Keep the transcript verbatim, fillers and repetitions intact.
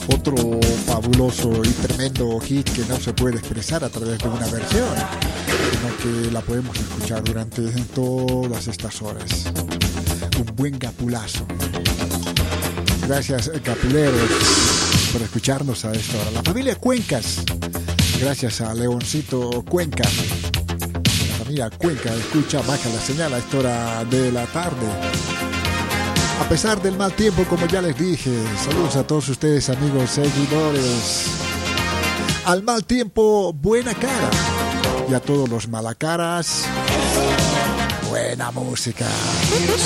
Otro fabuloso y tremendo hit que no se puede expresar a través de una versión, sino que la podemos escuchar durante todas estas horas. Un buen gapulazo. Gracias, gapuleros, por escucharnos a esta hora. La familia Cuencas, gracias a Leoncito Cuenca. La familia Cuenca escucha Baja la Señal a esta hora de la tarde. A pesar del mal tiempo, como ya les dije, saludos a todos ustedes, amigos seguidores. Al mal tiempo, buena cara. Y a todos los malacaras, buena música. Pero